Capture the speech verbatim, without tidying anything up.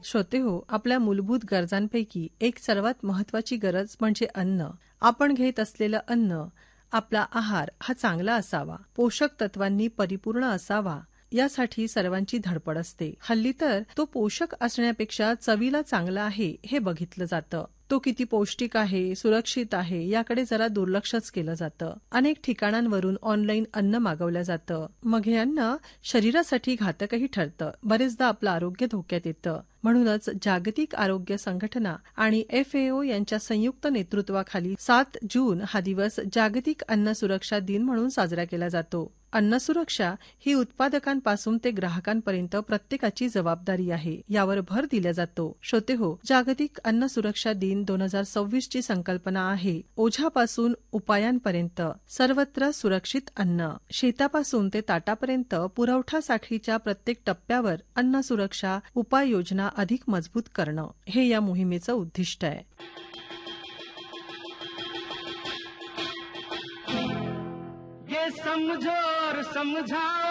श्रोतेहो, आपल्या मूलभूत गरजांपैकी एक सर्वात महत्वाची गरज म्हणजे अन्न. आपण घेत असलेलं अन्न, आपला आहार हा चांगला असावा, पोषक तत्वांनी परिपूर्ण असावा, यासाठी सर्वांची धडपड असते. हल्ली तर तो पोषक असण्यापेक्षा चवीला चांगला आहे हे बघितलं जातं. तो किती पौष्टिक आहे, सुरक्षित आहे याकडे जरा दुर्लक्षच केलं जातं. अनेक ठिकाणांवरून ऑनलाईन अन्न मागवलं जातं. मग हे अन्न शरीरासाठी घातकही ठरतं. बरेचदा आपलं आरोग्य धोक्यात येतं. म्हणूनच जागतिक आरोग्य संघटना आणि एफ ए ओ यांच्या संयुक्त नेतृत्वाखाली सात जून हा दिवस जागतिक अन्न सुरक्षा दिन म्हणून साजरा केला जातो. अन्न सुरक्षा ही उत्पादकांपासून ते ग्राहकांपर्यंत प्रत्येकाची जबाबदारी आहे, यावर भर दिला जातो. श्रोतेहो, जागतिक अन्न सुरक्षा दिन दोन हजार सव्वीस ची संकल्पना आहे ओझ्यापासून उपायांपर्यंत सर्वत्र सुरक्षित अन्न. शेतापासून ते ताटापर्यंत पुरवठा साखळीच्या प्रत्येक टप्प्यावर अन्न सुरक्षा उपाययोजना अधिक मजबूत करणं हे या मोहिमेचं उद्दिष्ट आहे. समझो और समझाओ